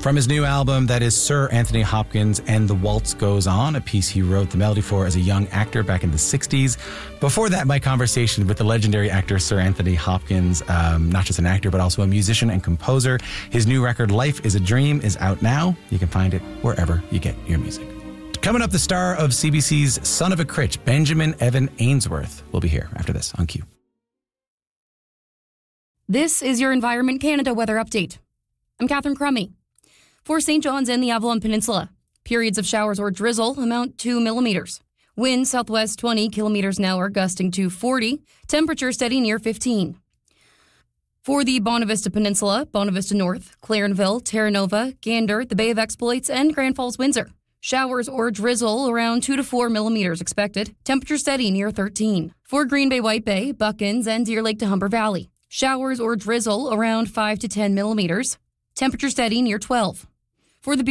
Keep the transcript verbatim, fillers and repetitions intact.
From his new album, that is Sir Anthony Hopkins and The Waltz Goes On, a piece he wrote the melody for as a young actor back in the sixties. Before that, my conversation with the legendary actor Sir Anthony Hopkins, um, not just an actor, but also a musician and composer. His new record, Life is a Dream, is out now. You can find it wherever you get your music. Coming up, the star of C B C's Son of a Critch, Benjamin Evan Ainsworth, will be here after this on Q. This is your Environment Canada weather update. I'm Catherine Crummy. For Saint John's and the Avalon Peninsula, periods of showers or drizzle amount to millimeters. Wind southwest twenty kilometers an hour, gusting to forty. Temperature steady near fifteen. For the Bonavista Peninsula, Bonavista North, Clarenville, Terra Nova, Gander, the Bay of Exploits, and Grand Falls, Windsor. Showers or drizzle around two to four millimeters expected. Temperature steady near thirteen. For Green Bay, White Bay, Buckins, and Deer Lake to Humber Valley. Showers or drizzle around five to ten millimeters. Temperature steady near twelve. For the